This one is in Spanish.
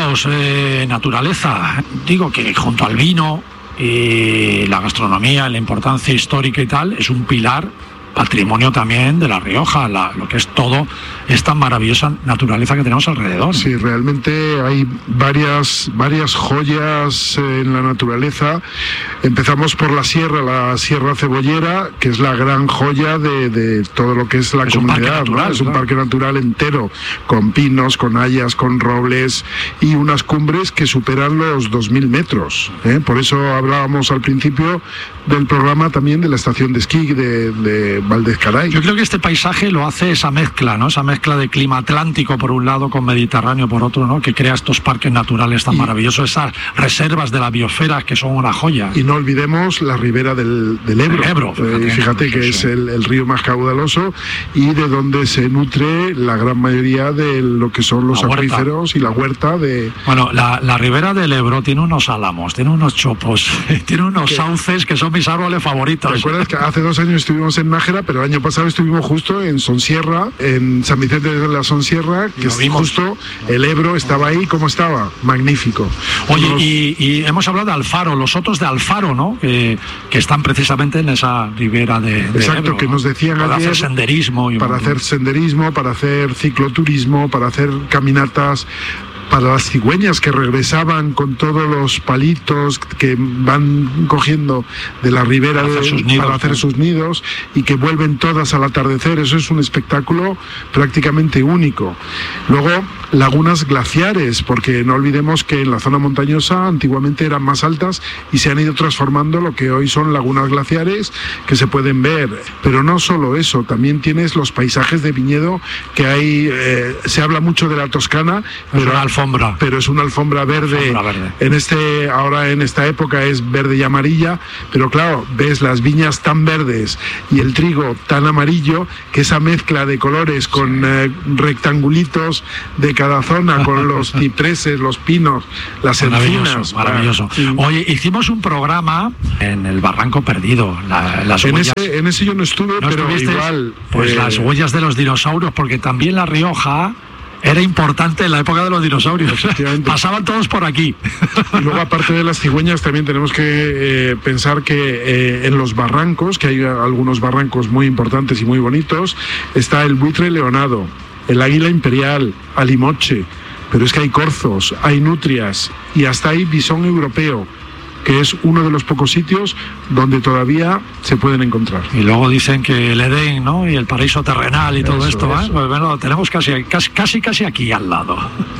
Fijaos, naturaleza, digo que junto al vino y la gastronomía, la importancia histórica y tal, es un pilar patrimonio también de La Rioja, lo que es todo esta maravillosa naturaleza que tenemos alrededor. Sí, realmente hay varias joyas en la naturaleza. Empezamos por la Sierra Cebollera, que es la gran joya de todo lo que es la comunidad, ¿no? Es un parque natural entero, con pinos, con hayas, con robles y unas cumbres que superan los 2.000 metros. Por eso hablábamos al principio del programa también de la estación de esquí de Valdezcaray. Yo creo que este paisaje lo hace esa mezcla, ¿no? Esa mezcla de clima atlántico por un lado con Mediterráneo por otro, ¿no? Que crea estos parques naturales tan maravillosos, esas reservas de la biosfera que son una joya. Y no olvidemos la ribera del Ebro. Fíjate que es el río más caudaloso y de donde se nutre la gran mayoría de lo que son los acuíferos y la huerta de... Bueno, la ribera del Ebro tiene unos álamos, tiene unos chopos, tiene unos sauces que son mis árboles favoritos. ¿Recuerdas que hace 2 años estuvimos en Nájera, pero el año pasado estuvimos justo en Sonsierra, en San Vicente de la Sonsierra, que es justo el Ebro estaba ahí? ¿Cómo estaba? Magnífico. Oye, y hemos hablado de Alfaro, los sotos de Alfaro, ¿no? Que están precisamente en esa ribera de Exacto, Ebro, que ¿no? nos decían para ayer, hacer senderismo. Para hacer cicloturismo, para hacer caminatas, para las cigüeñas que regresaban con todos los palitos que van cogiendo de la ribera para hacer sus nidos y que vuelven todas al atardecer. Eso es un espectáculo prácticamente único. Luego, lagunas glaciares, porque no olvidemos que en la zona montañosa antiguamente eran más altas y se han ido transformando lo que hoy son lagunas glaciares que se pueden ver. Pero no solo eso, también tienes los paisajes de viñedo que hay. Se habla mucho de la Toscana, pero es una alfombra verde. Ahora en esta época es verde y amarilla, pero claro, ves las viñas tan verdes y el trigo tan amarillo que esa mezcla de colores con rectangulitos de cada zona, con los cipreses, los pinos, las encinas. Maravilloso. Oye, hicimos un programa en el Barranco Perdido. En ese yo no estuve, pero igual. Pues las huellas de los dinosaurios, porque también La Rioja era importante en la época de los dinosaurios. Pasaban todos por aquí. Y luego, aparte de las cigüeñas, también tenemos que pensar que en los barrancos, que hay algunos barrancos muy importantes y muy bonitos, está el buitre leonado, el águila imperial, alimoche, pero es que hay corzos, hay nutrias y hasta hay bisón europeo, que es uno de los pocos sitios donde todavía se pueden encontrar. Y luego dicen que el Edén, ¿no? Y el paraíso terrenal y todo esto, ¿eh? Pues bueno, tenemos casi aquí al lado.